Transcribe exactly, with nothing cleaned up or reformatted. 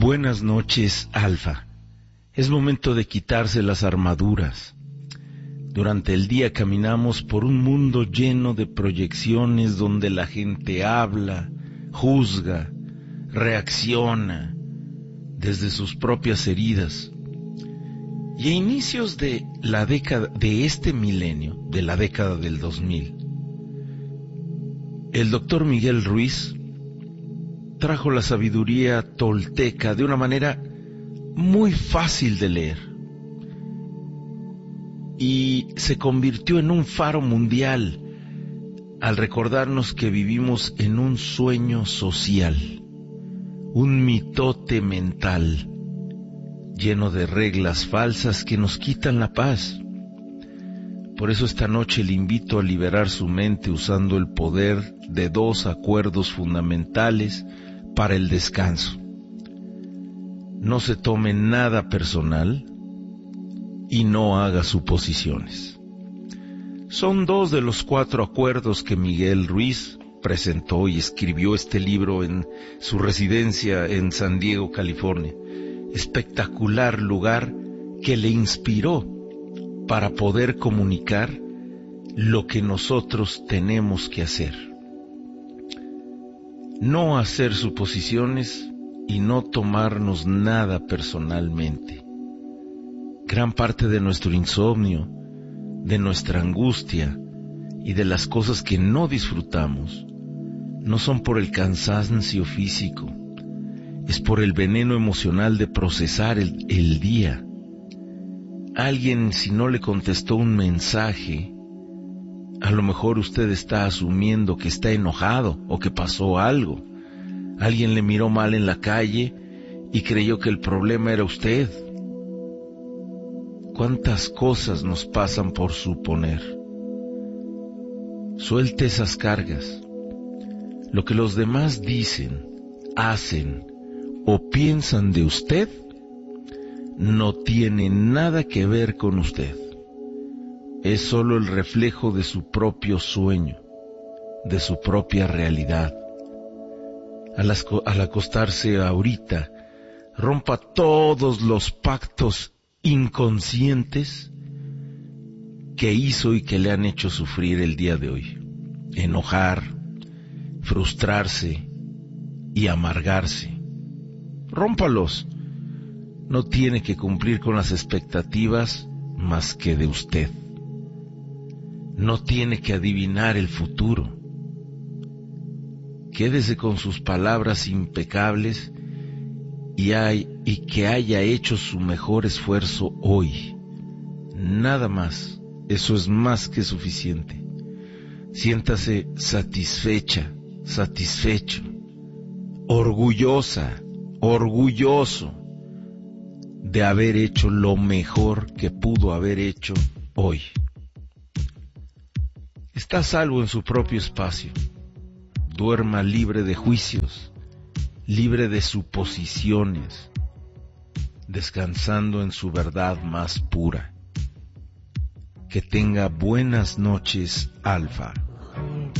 Buenas noches, Alfa. Es momento de quitarse las armaduras. Durante el día caminamos por un mundo lleno de proyecciones donde la gente habla, juzga, reacciona desde sus propias heridas. Y a inicios de la década de este milenio, de la década del dos mil, el doctor Miguel Ruiz trajo la sabiduría tolteca de una manera muy fácil de leer y se convirtió en un faro mundial al recordarnos que vivimos en un sueño social, un mitote mental lleno de reglas falsas que nos quitan la paz. Por eso esta noche le invito a liberar su mente usando el poder de dos acuerdos fundamentales para el descanso. No se tome nada personal y no haga suposiciones. Son dos de los cuatro acuerdos que Miguel Ruiz presentó y escribió este libro en su residencia en San Diego, California. Espectacular lugar que le inspiró para poder comunicar lo que nosotros tenemos que hacer. No hacer suposiciones y no tomarnos nada personalmente. Gran parte de nuestro insomnio, de nuestra angustia y de las cosas que no disfrutamos no son por el cansancio físico, es por el veneno emocional de procesar el, el día. Alguien, si no le contestó un mensaje, a lo mejor usted está asumiendo que está enojado o que pasó algo. Alguien le miró mal en la calle y creyó que el problema era usted. ¿Cuántas cosas nos pasan por suponer? Suelte esas cargas. Lo que los demás dicen, hacen o piensan de usted no tiene nada que ver con usted. Es solo el reflejo de su propio sueño, de su propia realidad. Al, al acostarse ahorita, rompa todos los pactos inconscientes que hizo y que le han hecho sufrir el día de hoy. Enojar, frustrarse y amargarse. Rómpalos. No tiene que cumplir con las expectativas más que de usted. No tiene que adivinar el futuro. Quédese con sus palabras impecables y, hay, y que haya hecho su mejor esfuerzo hoy. Nada más. Eso es más que suficiente. Siéntase satisfecha, satisfecho, orgullosa, orgulloso de haber hecho lo mejor que pudo haber hecho hoy. Está a salvo en su propio espacio. Duerma libre de juicios, libre de suposiciones, descansando en su verdad más pura. Que tenga buenas noches, Alfa.